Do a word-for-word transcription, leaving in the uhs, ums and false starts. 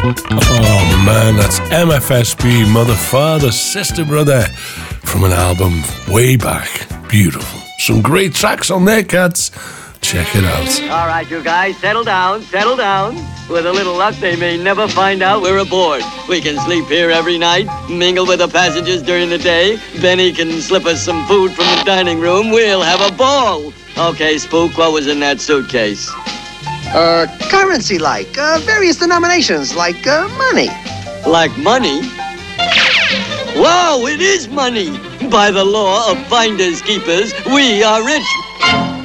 Oh man, that's M F S B, Mother, Father, Sister, Brother, from an album way back. Beautiful. Some great tracks on there, cats. Check it out. All right, you guys, settle down, settle down. With a little luck, they may never find out we're aboard. We can sleep here every night, mingle with the passengers during the day. Benny can slip us some food from the dining room. We'll have a ball. Okay, Spook, what was in that suitcase? Uh, currency like, uh, various denominations like, uh, money. Like money? Wow, it is money! By the law of finders keepers, we are rich.